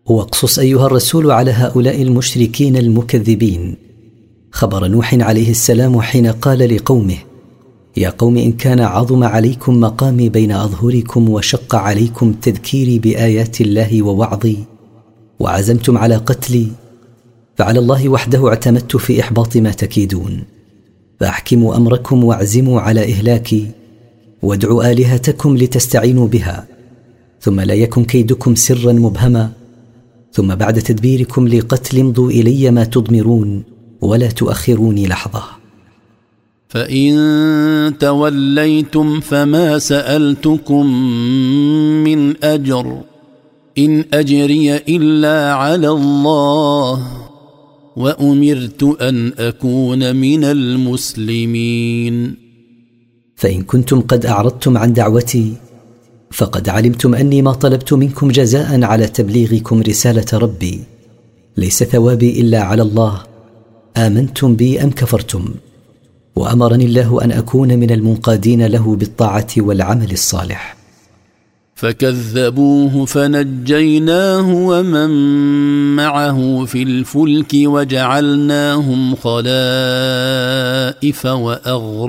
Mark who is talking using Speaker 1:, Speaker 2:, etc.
Speaker 1: واقصص أيها الرسول على هؤلاء المشركين المكذبين خبر نوح عليه السلام حين قال لقومه: يا قوم، إن كان عظم عليكم مقامي بين أظهركم وشق عليكم تذكيري بآيات الله ووعظي وعزمتم على قتلي، فعلى الله وحده اعتمدت في إحباط ما تكيدون، فأحكموا أمركم واعزموا على إهلاكي، وادعوا آلهتكم لتستعينوا بها، ثم لا يكن كيدكم سرا مبهما، ثم بعد تدبيركم لقتل امضوا إلي ما تضمرون ولا تؤخروني لحظة.
Speaker 2: فإن توليتم فما سألتكم من أجر إن أجري إلا على الله وأمرت أن أكون من المسلمين.
Speaker 1: فإن كنتم قد أعرضتم عن دعوتي فقد علمتم أني ما طلبت منكم جزاء على تبليغكم رسالة ربي، ليس ثوابي إلا على الله، آمنتم بي أم كفرتم، وأمرني الله أن أكون من المنقادين له بالطاعة والعمل الصالح.
Speaker 2: فكذبوه فنجيناه ومن معه في الفلك وجعلناهم خلائف وأغرقناهم